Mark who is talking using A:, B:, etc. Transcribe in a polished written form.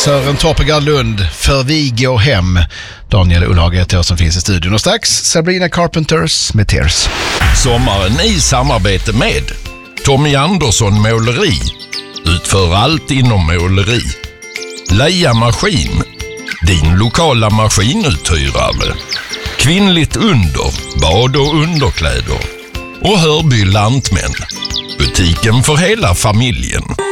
A: Sören Torpegard Lund, För vi går hem. Daniel Ullhage heter jag som finns i studion. Och strax Sabrina Carpenters med Tears.
B: Sommaren i samarbete med Tommy Andersson Måleri. Utför allt inom måleri. Leia Maskin, din lokala maskinuthyrare. Kvinnligt under, bad och underkläder. Och Hörby Lantmän, butiken för hela familjen.